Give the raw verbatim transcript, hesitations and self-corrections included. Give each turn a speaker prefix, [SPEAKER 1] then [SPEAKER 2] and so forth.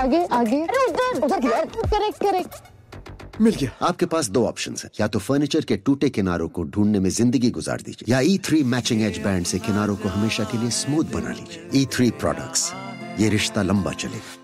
[SPEAKER 1] आगे आगे उधर उधर यार। Correct correct.
[SPEAKER 2] मिल गया। आपके पास दो ऑप्शंस हैं, या तो फर्नीचर के टूटे किनारों को ढूंढने में जिंदगी गुजार दीजिए, या ई थ्री मैचिंग एज बैंड से किनारों को हमेशा के लिए स्मूथ बना लीजिए। ई थ्री प्रोडक्ट्स, ये रिश्ता लंबा चलेगा।